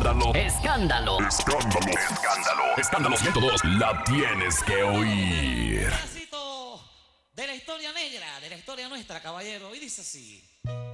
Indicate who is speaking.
Speaker 1: Escándalo.
Speaker 2: Escándalo.
Speaker 1: Escándalo. Escándalo. Escándalo 102. La tienes que oír.
Speaker 3: Un pedacito de la historia negra, de la historia nuestra, caballero. Y dice así.